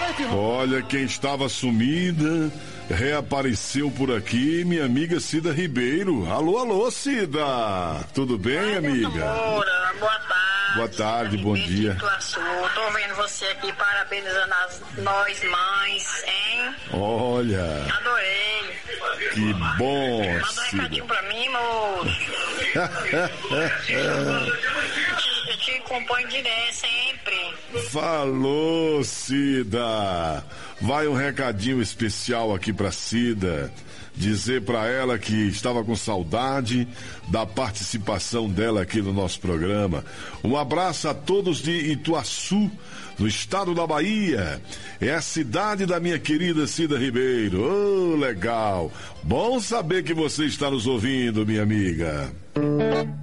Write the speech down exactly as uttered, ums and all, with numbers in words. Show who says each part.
Speaker 1: ótimo.
Speaker 2: Olha, quem estava sumida reapareceu por aqui, minha amiga Cida Ribeiro. Alô, alô, Cida. Tudo bem,
Speaker 3: Ai,
Speaker 2: amiga?
Speaker 3: Moura, boa tarde.
Speaker 2: Boa tarde,
Speaker 3: Cida
Speaker 2: bom
Speaker 3: Ribeiro
Speaker 2: dia.
Speaker 3: de Ituaçu. Tô vendo você aqui, parabenizando as, nós mães, hein?
Speaker 2: Olha,
Speaker 3: Adorei.
Speaker 2: que bom,
Speaker 3: Manda um
Speaker 2: Cida.
Speaker 3: recadinho pra mim, moço. Eu te acompanho direto sempre.
Speaker 2: Falou, Cida. Vai um recadinho especial aqui pra Cida. Dizer pra ela que estava com saudade da participação dela aqui no nosso programa. Um abraço a todos de Ituaçu, no estado da Bahia. É a cidade da minha querida Cida Ribeiro. Oh, legal. Bom saber que você está nos ouvindo, minha amiga.